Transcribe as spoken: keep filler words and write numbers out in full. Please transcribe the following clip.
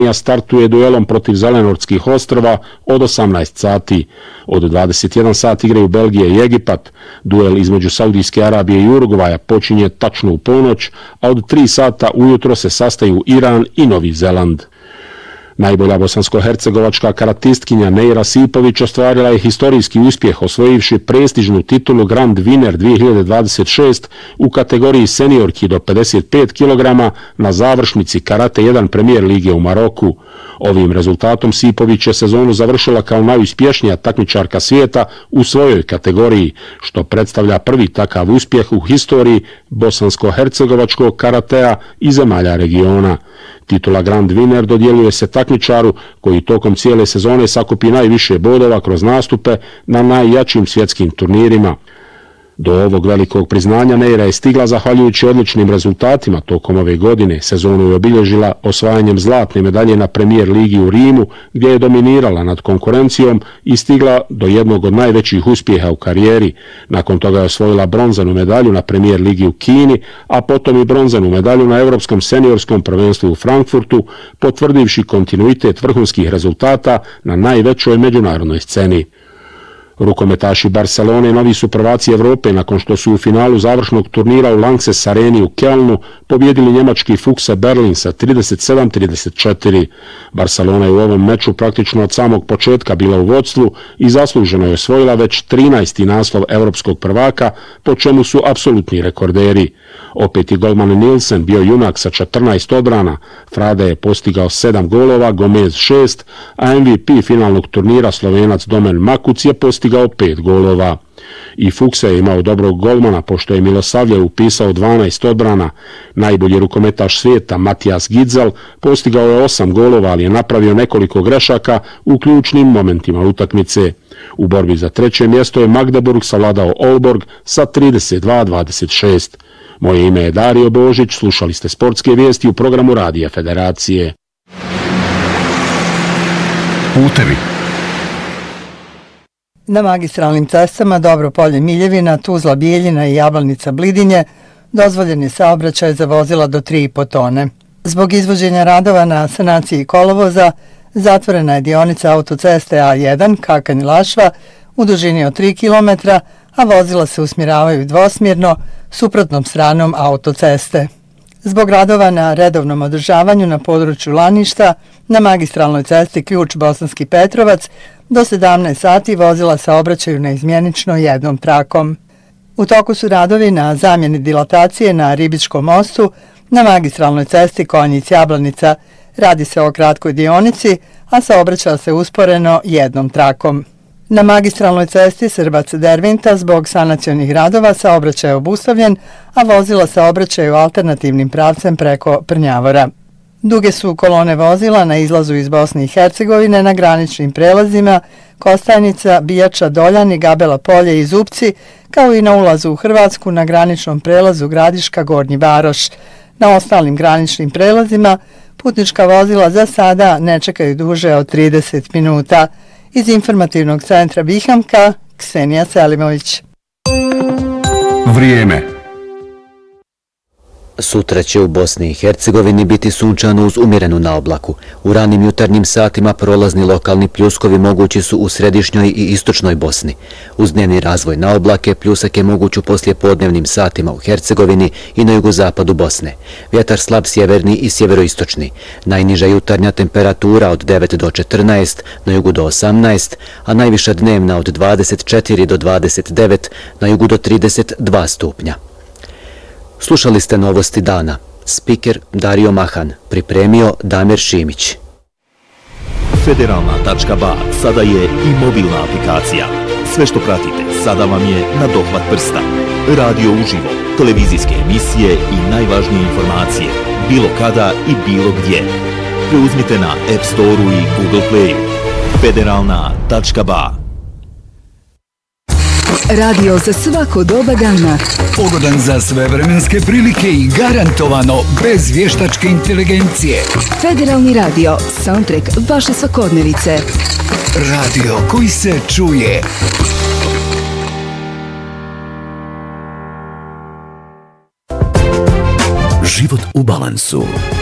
startuje duelom protiv Zelenortskih ostrva od osamnaest sati. Od dvadeset jedan sati igraju Belgija i Egipat. Duel između Saudijske Arabije i Urugvaja počinje tačno u ponoć, a od tri sata ujutro se sastaju Iran i Novi Zeland. Najbolja bosansko-hercegovačka karatistkinja Neira Sipović ostvarila je historijski uspjeh osvojivši prestižnu titulu Grand Winner dvije hiljade dvadeset šest u kategoriji seniorki do pedeset pet kilograma na završnici Karate jedan Premier lige u Maroku. Ovim rezultatom Sipović je sezonu završila kao najuspješnija takmičarka svijeta u svojoj kategoriji, što predstavlja prvi takav uspjeh u historiji bosansko-hercegovačkog karatea i zemalja regiona. Titula Grand Winner dodjeljuje se takmičaru koji tokom cijele sezone sakupi najviše bodova kroz nastupe na najjačim svjetskim turnirima. Do ovog velikog priznanja Neira je stigla zahvaljujući odličnim rezultatima tokom ove godine. Sezonu je obilježila osvajanjem zlatne medalje na Premier ligi u Rimu, gdje je dominirala nad konkurencijom i stigla do jednog od najvećih uspjeha u karijeri. Nakon toga je osvojila bronzanu medalju na Premier ligi u Kini, a potom i bronzanu medalju na Europskom seniorskom prvenstvu u Frankfurtu, potvrdivši kontinuitet vrhunskih rezultata na najvećoj međunarodnoj sceni. Rukometaši Barcelone novi su prvaci Evrope nakon što su u finalu završnog turnira u Lanxess Areni u Kelnu pobjedili njemački Fuchse Berlin sa trideset sedam trideset četiri. Barcelona je u ovom meču praktično od samog početka bila u vodstvu i zasluženo je osvojila već trinaesti naslov evropskog prvaka, po čemu su apsolutni rekorderi. Opet i golman Nielsen bio junak sa četrnaest odbrana, Frade je postigao sedam golova, Gomez šest, a M V P finalnog turnira Slovenac Domen Makuc je postigao pet golova. I Fuchse je imao dobrog golmana, pošto je Milosavljev upisao dvanaest odbrana. Najbolji rukometaš svijeta Matijas Gitzel postigao je osam golova, ali je napravio nekoliko grešaka u ključnim momentima utakmice. U borbi za treće mjesto je Magdeburg savladao Aalborg sa trideset dva dvadeset šest. Moje ime je Dario Božić, slušali ste sportske vijesti u programu Radija Federacije. Putevi. Na magistralnim cestama Dobropolje Miljevina, Tuzla Bijeljina i Jablanica Blidinje dozvoljen je saobraćaj za vozila do tri i po tone. Zbog izvođenja radova na sanaciji kolovoza zatvorena je dionica autoceste A jedan Kakanj-Lašva u dužini od tri kilometra, a vozila se usmjeravaju dvosmjerno suprotnom stranom autoceste. Zbog radova na redovnom održavanju na području Laništa na magistralnoj cesti Ključ Bosanski Petrovac do sedamnaest sati vozila saobraćaju neizmjenično jednom trakom. U toku su radovi na zamjeni dilatacije na Ribičkom mostu na magistralnoj cesti Konjic-Jablanica. Radi se o kratkoj dionici, a saobraća se usporeno jednom trakom. Na magistralnoj cesti Srbac-Dervinta zbog sanacionih radova saobraćaj je obustavljen, a vozila saobraćaju alternativnim pravcem preko Prnjavora. Duge su kolone vozila na izlazu iz Bosne i Hercegovine na graničnim prelazima Kostajnica, Bijača, Doljan i Gabela Polje i Zupci, kao i na ulazu u Hrvatsku na graničnom prelazu Gradiška, Gornji Varoš. Na ostalim graničnim prelazima putnička vozila za sada ne čekaju duže od trideset minuta. Iz informativnog centra Bihamka, Ksenija Selimović. Vrijeme. Sutra će u Bosni i Hercegovini biti sunčano uz umjerenu naoblaku. U ranim jutarnjim satima prolazni lokalni pljuskovi mogući su u središnjoj i istočnoj Bosni. Uz dnevni razvoj naoblake pljusak je moguć u poslijepodnevnim satima u Hercegovini i na jugozapadu Bosne. Vjetar slab sjeverni i sjeveroistočni. Najniža jutarnja temperatura od devet do četrnaest, na jugu do osamnaest, a najviša dnevna od dvadeset četiri do dvadeset devet, na jugu do trideset dva stupnja. Slušali ste novosti dana. Spiker Dario Mahan, pripremio Damir Šimić. Federalna tačka ba sada je i mobilna aplikacija. Sve što pratite sada vam je na dohvat prsta. Radio uživo, televizijske emisije i najvažnije informacije, bilo kada i bilo gdje. Preuzmite na App Store-u i Google Play-u. Federalna tačka ba. Radio za svako doba dana. Pogodan za sve vremenske prilike i garantovano bez vještačke inteligencije. Federalni radio, soundtrack vaše svakodnevice. Radio koji se čuje. Život u balansu.